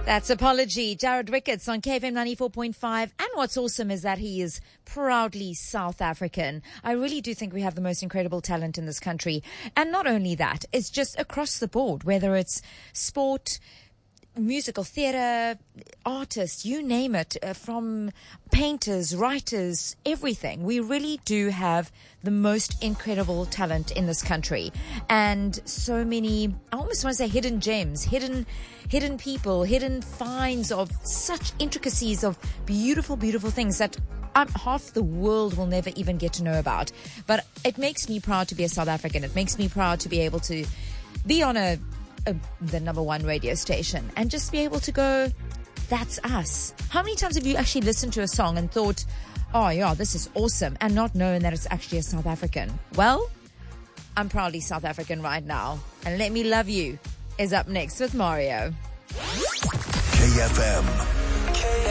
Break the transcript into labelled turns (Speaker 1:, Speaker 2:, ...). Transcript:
Speaker 1: That's Apology. Jarrad Ricketts on KFM 94.5. And what's awesome is that he is proudly South African. I really do think we have the most incredible talent in this country. And not only that, it's just across the board, whether it's sport, musical theatre, artists, you name it, from painters, writers, everything. We really do have the most incredible talent in this country. And so many, I almost want to say hidden gems, hidden people, hidden finds of such intricacies of beautiful, beautiful things that half the world will never even get to know about. But it makes me proud to be a South African. It makes me proud to be able to be on the number one radio station and just be able to go, that's us. How many times have you actually listened to a song and thought, oh yeah, this is awesome, and not knowing that it's actually a South African? Well, I'm proudly South African right now. And Let Me Love You is up next with Mario.
Speaker 2: KFM.